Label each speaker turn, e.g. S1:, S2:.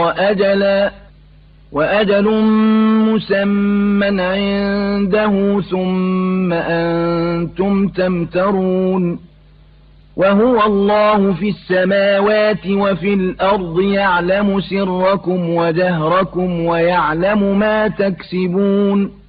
S1: أجلا وأجل مسمى عنده ثم أنتم تمترون وهو الله في السماوات وفي الأرض يعلم سركم وجهركم ويعلم ما تكسبون